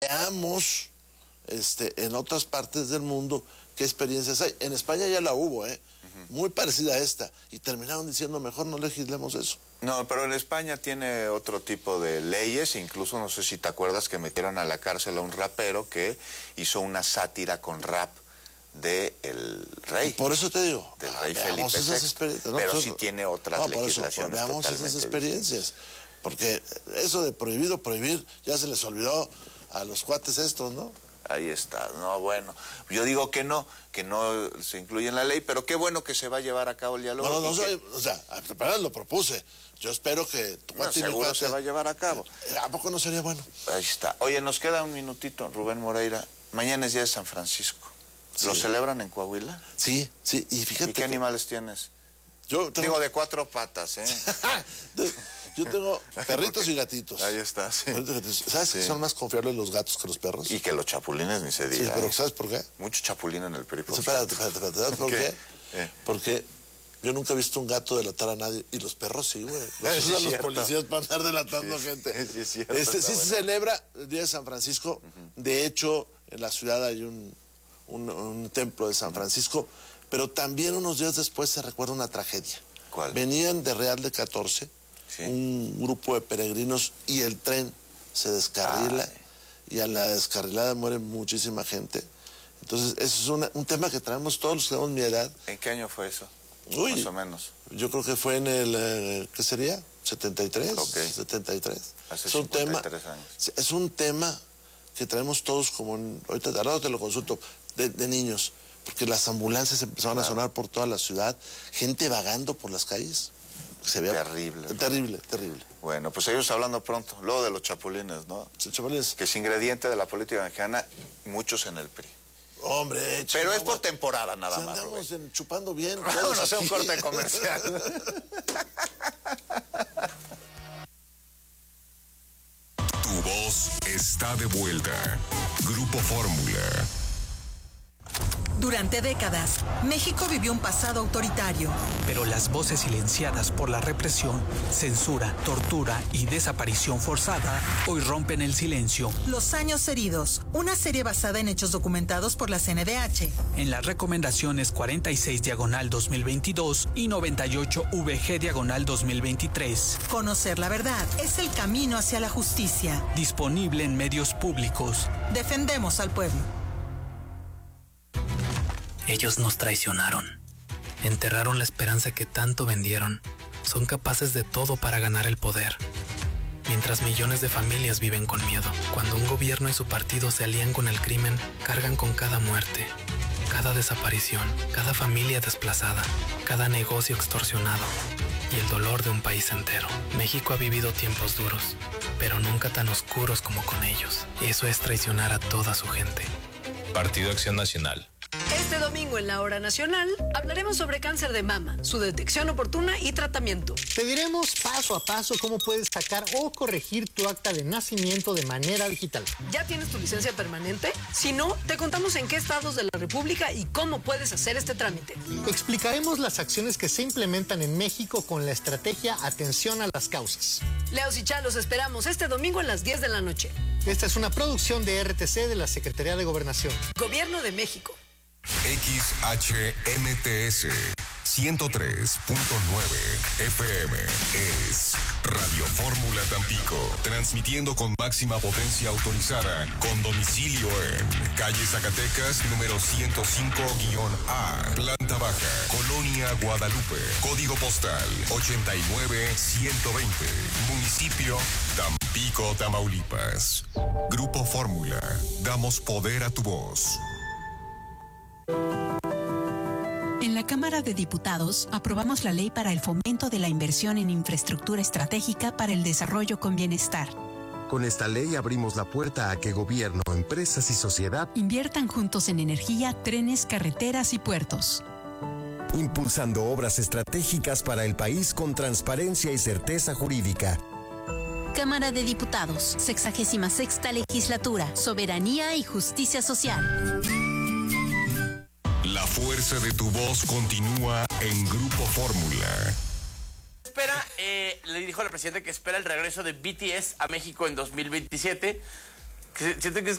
veamos en otras partes del mundo qué experiencias hay. En España ya la hubo, muy parecida a esta, y terminaron diciendo, mejor no legislemos eso. No, pero en España tiene otro tipo de leyes, incluso no sé si te acuerdas que metieron a la cárcel a un rapero que hizo una sátira con rap de el rey. Por eso te digo, del rey veamos Felipe esas experiencias. VI, pero sí tiene otras legislaciones. Veamos esas experiencias, porque eso de prohibir, ya se les olvidó a los cuates estos, ¿no? Ahí está, no, bueno, yo digo que no se incluye en la ley, pero qué bueno que se va a llevar a cabo el diálogo. O sea, apenas lo propuse. Yo espero que... seguro se va a llevar a cabo. ¿A poco no sería bueno? Ahí está. Oye, nos queda un minutito, Rubén Moreira. Mañana es día de San Francisco. ¿Lo celebran en Coahuila? Sí, y fíjate. ¿Y qué animales tienes? Yo tengo... Digo, de 4 patas, Yo tengo perritos y gatitos. Ahí está, sí. ¿Sabes que son más confiables los gatos que los perros? Y que los chapulines ni se diga. Sí, pero ¿sabes por qué? Mucho chapulín en el perico. Espérate. ¿Sabes por qué? Porque yo nunca he visto un gato delatar a nadie. Y los perros sí, güey. Los usan los policías para andar delatando gente. Sí, es cierto, sí se celebra el Día de San Francisco. De hecho, en la ciudad hay un templo de San Francisco. Pero también unos días después se recuerda una tragedia. ¿Cuál? Venían de Real de 14... Sí. Un grupo de peregrinos y el tren se descarrila. Y a la descarrilada muere muchísima gente. Entonces, eso es un tema que traemos todos los que tenemos mi edad. ¿En qué año fue eso? Más o menos. Yo creo que fue en el, ¿qué sería? 73. Okay. 73. Hace 53 años. Es un tema que traemos todos como, ahora te lo consulto, de niños. Porque las ambulancias empezaron a sonar por toda la ciudad. Gente vagando por las calles. Se ve terrible. Bueno, pues seguimos hablando pronto. Luego de los chapulines, ¿no? Chapulines. Que es ingrediente de la política mexicana, muchos en el PRI. Hombre, pero es por temporada nada más. Andamos chupando bien. Vamos a hacer un corte comercial. Tu voz está de vuelta. Grupo Fórmula. Durante décadas, México vivió un pasado autoritario. Pero las voces silenciadas por la represión, censura, tortura y desaparición forzada hoy rompen el silencio. Los años heridos, una serie basada en hechos documentados por la CNDH. En las recomendaciones 46/2022 y 98/VG/2023. Conocer la verdad es el camino hacia la justicia. Disponible en medios públicos. Defendemos al pueblo. Ellos nos traicionaron, enterraron la esperanza que tanto vendieron, son capaces de todo para ganar el poder. Mientras millones de familias viven con miedo, cuando un gobierno y su partido se alían con el crimen, cargan con cada muerte, cada desaparición, cada familia desplazada, cada negocio extorsionado y el dolor de un país entero. México ha vivido tiempos duros, pero nunca tan oscuros como con ellos. Eso es traicionar a toda su gente. Partido Acción Nacional. Este domingo en la Hora Nacional hablaremos sobre cáncer de mama, su detección oportuna y tratamiento. Te diremos paso a paso cómo puedes sacar o corregir tu acta de nacimiento de manera digital. ¿Ya tienes tu licencia permanente? Si no, te contamos en qué estados de la República y cómo puedes hacer este trámite. Explicaremos las acciones que se implementan en México con la estrategia Atención a las Causas. Leos y Chá, los esperamos este domingo a las 10 de la noche. Esta es una producción de RTC de la Secretaría de Gobernación. Gobierno de México. XHMTS 103.9 FM es Radio Fórmula Tampico, transmitiendo con máxima potencia autorizada, con domicilio en calle Zacatecas, número 105-A, planta baja, Colonia Guadalupe, código postal 89120, municipio Tampico, Tamaulipas. Grupo Fórmula, damos poder a tu voz. En la Cámara de Diputados aprobamos la ley para el fomento de la inversión en infraestructura estratégica para el desarrollo con bienestar. Con esta ley abrimos la puerta a que gobierno, empresas y sociedad inviertan juntos en energía, trenes, carreteras y puertos. Impulsando obras estratégicas para el país con transparencia y certeza jurídica. Cámara de Diputados, 66ª Legislatura, Soberanía y Justicia Social. La fuerza de tu voz continúa en Grupo Fórmula. Le dijo al presidente que espera el regreso de BTS a México en 2027. Siento que es